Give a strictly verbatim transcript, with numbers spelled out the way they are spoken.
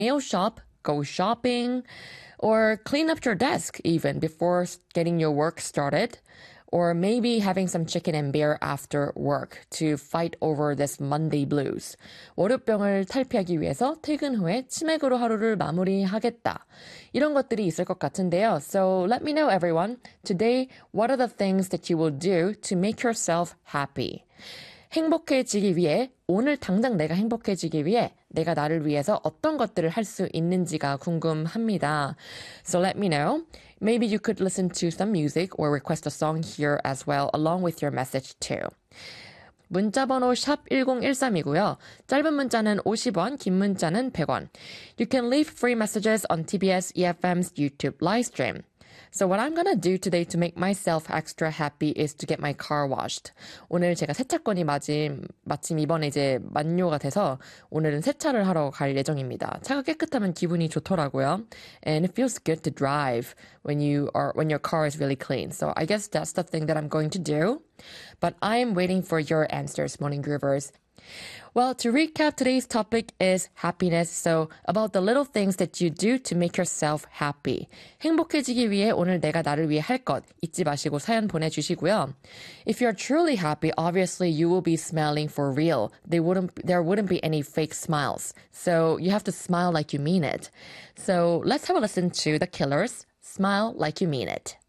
nail shop, go shopping, or clean up your desk even before getting your work started. Or maybe having some chicken and beer after work to fight over this Monday blues. 월요병을 탈피하기 위해서 퇴근 후에 치맥으로 하루를 마무리하겠다. 이런 것들이 있을 것 같은데요. So let me know, everyone. Today, what are the things that you will do to make yourself happy? 행복해지기 위해, 오늘 당장 내가 행복해지기 위해 내가 나를 위해서 어떤 것들을 할 수 있는지가 궁금합니다. So let me know. Maybe you could listen to some music or request a song here as well along with your message too. 문자번호 샵 일공일삼이고요. 짧은 문자는 오십 원, 긴 문자는 백 원. You can leave free messages on 티비에스 이에프엠's YouTube livestream. So what I'm gonna do today to make myself extra happy is to get my car washed. 오늘 제가 세차건이 마침, 마침 이번에 이제 만료가 돼서 오늘은 세차를 하러 갈 예정입니다. 차가 깨끗하면 기분이 좋더라고요. And it feels good to drive when you are, when your car is really clean. So I guess that's the thing that I'm going to do. But I'm waiting for your answers, Morning Groovers. Well, to recap, today's topic is happiness. So about the little things that you do to make yourself happy. 행복해지기 위해 오늘 내가 나를 위해 할 것 잊지 마시고 사연 보내주시고요. If you're truly happy, obviously you will be smiling for real. They wouldn't, there wouldn't be any fake smiles. So you have to smile like you mean it. So let's have a listen to The Killers, Smile Like You Mean It.